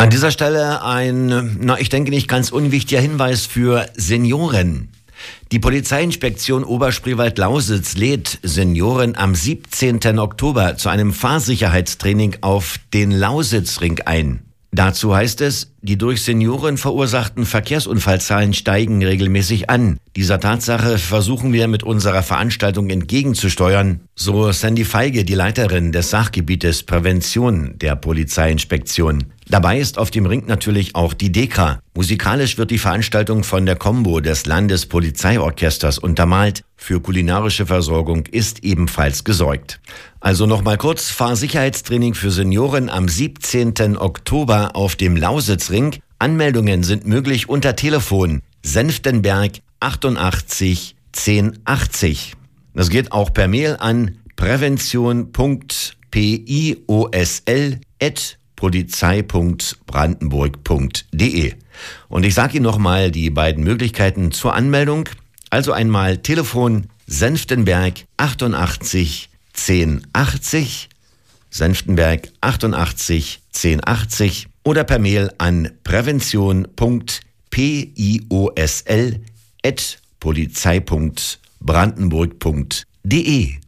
An dieser Stelle ich denke nicht ganz unwichtiger Hinweis für Senioren. Die Polizeiinspektion Oberspreewald-Lausitz lädt Senioren am 17. Oktober zu einem Fahrsicherheitstraining auf den Lausitzring ein. Dazu heißt es, die durch Senioren verursachten Verkehrsunfallzahlen steigen regelmäßig an. Dieser Tatsache versuchen wir mit unserer Veranstaltung entgegenzusteuern, so Sandy Feige, die Leiterin des Sachgebietes Prävention der Polizeiinspektion. Dabei ist auf dem Ring natürlich auch die DEKRA. Musikalisch wird die Veranstaltung von der Combo des Landespolizeiorchesters untermalt. Für kulinarische Versorgung ist ebenfalls gesorgt. Also nochmal kurz, Fahrsicherheitstraining für Senioren am 17. Oktober auf dem Lausitzring. Anmeldungen sind möglich unter Telefon Senftenberg 88 1080. Das geht auch per Mail an prävention.piosl@polizei.brandenburg.de. Und ich sage Ihnen nochmal die beiden Möglichkeiten zur Anmeldung. Also einmal Telefon Senftenberg 88 1080, Senftenberg 88 1080 oder per Mail an prävention.piosl@polizei.brandenburg.de.